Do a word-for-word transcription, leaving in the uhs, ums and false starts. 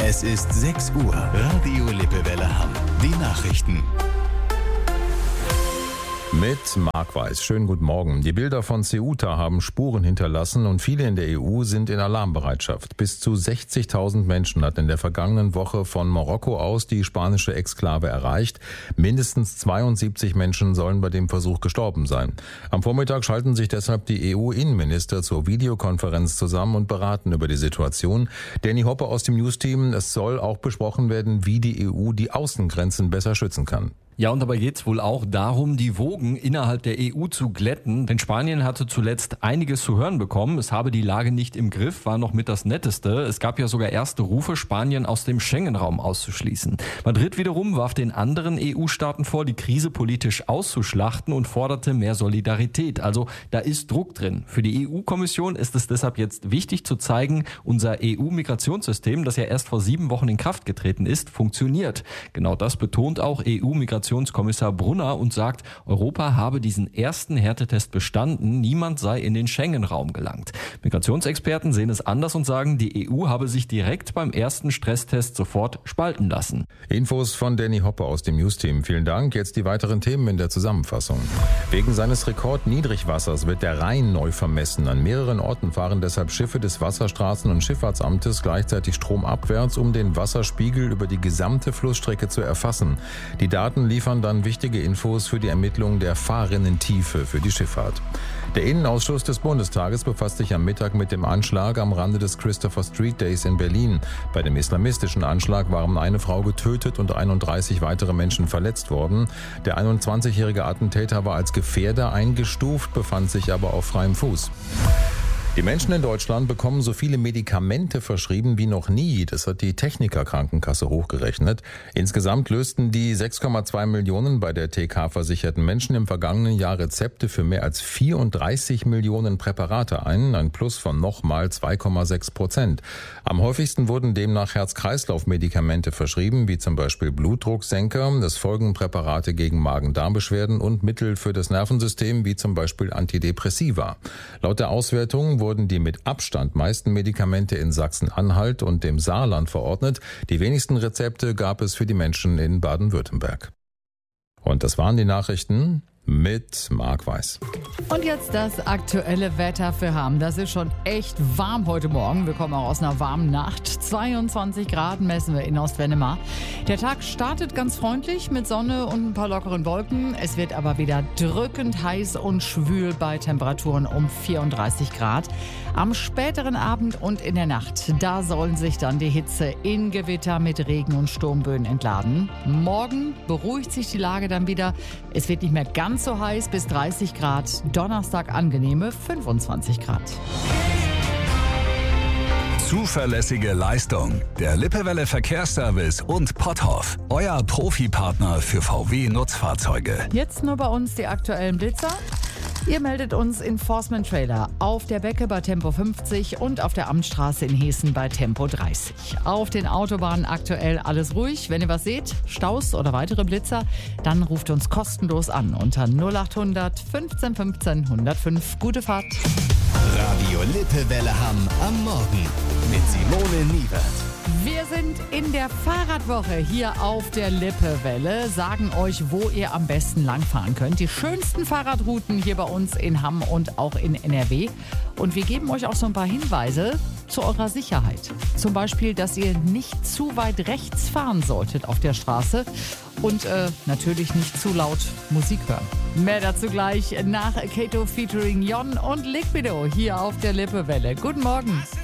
Es ist sechs Uhr. Radio Lippewelle Hamm. Die Nachrichten. Mit Marc Weiß. Schönen guten Morgen. Die Bilder von Ceuta haben Spuren hinterlassen und viele in der E U sind in Alarmbereitschaft. Bis zu sechzigtausend Menschen hatten in der vergangenen Woche von Marokko aus die spanische Exklave erreicht. Mindestens zweiundsiebzig Menschen sollen bei dem Versuch gestorben sein. Am Vormittag schalten sich deshalb die E U-Innenminister zur Videokonferenz zusammen und beraten über die Situation. Danny Hoppe aus dem News-Team. Es soll auch besprochen werden, wie die E U die Außengrenzen besser schützen kann. Ja, und dabei geht's wohl auch darum, die Wogen innerhalb der E U zu glätten. Denn Spanien hatte zuletzt einiges zu hören bekommen. Es habe die Lage nicht im Griff, war noch mit das Netteste. Es gab ja sogar erste Rufe, Spanien aus dem Schengen-Raum auszuschließen. Madrid wiederum warf den anderen E U-Staaten vor, die Krise politisch auszuschlachten und forderte mehr Solidarität. Also da ist Druck drin. Für die E U-Kommission ist es deshalb jetzt wichtig zu zeigen, unser E U-Migrationssystem, das ja erst vor sieben Wochen in Kraft getreten ist, funktioniert. Genau das betont auch E U-Migrationskommissar Brunner und sagt, Europa habe diesen ersten Härtetest bestanden, niemand sei in den Schengen-Raum gelangt. Migrationsexperten sehen es anders und sagen, die E U habe sich direkt beim ersten Stresstest sofort spalten lassen. Infos von Danny Hoppe aus dem News-Team. Vielen Dank. Jetzt die weiteren Themen in der Zusammenfassung. Wegen seines Rekordniedrigwassers wird der Rhein neu vermessen. An mehreren Orten fahren deshalb Schiffe des Wasserstraßen- und Schifffahrtsamtes gleichzeitig stromabwärts, um den Wasserspiegel über die gesamte Flussstrecke zu erfassen. Die Daten liefern dann wichtige Infos für die Ermittlung der Fahrrinnentiefe für die Schifffahrt. Der Innenausschuss des Bundestages befasst sich am Mittag mit dem Anschlag am Rande des Christopher Street Days in Berlin. Bei dem islamistischen Anschlag waren eine Frau getötet und einunddreißig weitere Menschen verletzt worden. Der einundzwanzigjährige Attentäter war als Gefährder eingestuft, befand sich aber auf freiem Fuß. Die Menschen in Deutschland bekommen so viele Medikamente verschrieben wie noch nie. Das hat die Techniker-Krankenkasse hochgerechnet. Insgesamt lösten die sechs Komma zwei Millionen bei der T K versicherten Menschen im vergangenen Jahr Rezepte für mehr als vierunddreißig Millionen Präparate ein, ein Plus von nochmal zwei Komma sechs Prozent. Am häufigsten wurden demnach Herz-Kreislauf-Medikamente verschrieben, wie zum Beispiel Blutdrucksenker. Es folgen Präparate gegen Magen-Darm-Beschwerden und Mittel für das Nervensystem, wie zum Beispiel Antidepressiva. Laut der Auswertung wurden die mit Abstand meisten Medikamente in Sachsen-Anhalt und dem Saarland verordnet. Die wenigsten Rezepte gab es für die Menschen in Baden-Württemberg. Und das waren die Nachrichten mit Marc Weiß. Und jetzt das aktuelle Wetter für Hamm. Das ist schon echt warm heute Morgen. Wir kommen auch aus einer warmen Nacht. zweiundzwanzig Grad messen wir in Ostwendemar. Der Tag startet ganz freundlich mit Sonne und ein paar lockeren Wolken. Es wird aber wieder drückend heiß und schwül bei Temperaturen um vierunddreißig Grad. Am späteren Abend und in der Nacht, da soll sich dann die Hitze in Gewitter mit Regen und Sturmböen entladen. Morgen beruhigt sich die Lage dann wieder. Es wird nicht mehr ganz so heiß, bis dreißig Grad. Donnerstag angenehme fünfundzwanzig Grad. Zuverlässige Leistung. Der Lippewelle Verkehrsservice und Potthoff. Euer Profipartner für V W-Nutzfahrzeuge. Jetzt nur bei uns die aktuellen Blitzer. Ihr meldet uns Enforcement Trailer auf der Becke bei Tempo fünfzig und auf der Amtsstraße in Hessen bei Tempo dreißig. Auf den Autobahnen aktuell alles ruhig. Wenn ihr was seht, Staus oder weitere Blitzer, dann ruft uns kostenlos an unter null achthundert fünfzehn fünfzehn hundertfünf. Gute Fahrt. Radio Lippewelle Hamm am Morgen mit Simone Niewert. Wir sind in der Fahrradwoche hier auf der Lippewelle, sagen euch, wo ihr am besten langfahren könnt. Die schönsten Fahrradrouten hier bei uns in Hamm und auch in N R W. Und wir geben euch auch so ein paar Hinweise zu eurer Sicherheit. Zum Beispiel, dass ihr nicht zu weit rechts fahren solltet auf der Straße und äh, natürlich nicht zu laut Musik hören. Mehr dazu gleich nach Kato featuring Jon und Liquido hier auf der Lippewelle. Guten Morgen.